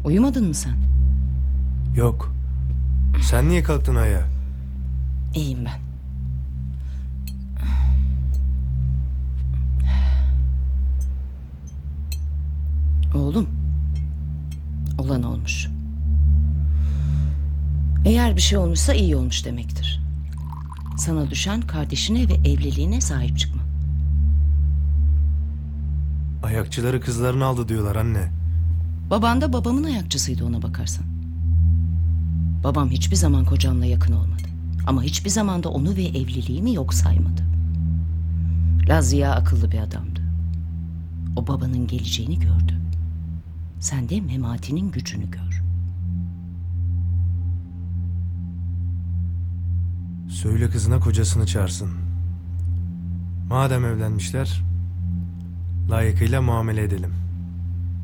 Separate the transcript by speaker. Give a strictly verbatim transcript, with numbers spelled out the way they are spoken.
Speaker 1: Uyumadın mı sen?
Speaker 2: Yok. Sen niye kalktın ayağa?
Speaker 1: İyiyim ben. Oğlum. Olan olmuş. Eğer bir şey olmuşsa iyi olmuş demektir. Sana düşen kardeşine ve evliliğine sahip çıkma.
Speaker 2: Ayakçıları kızlarını aldı diyorlar anne.
Speaker 1: Baban da babamın ayakçısıydı ona bakarsan. Babam hiçbir zaman kocamla yakın olmadı. Ama hiçbir zaman da onu ve evliliğimi yok saymadı. Lazia akıllı bir adamdı. O babanın geleceğini gördü. Sen de Memati'nin gücünü gör.
Speaker 2: Söyle kızına kocasını çağırsın. Madem evlenmişler, layıkıyla muamele edelim.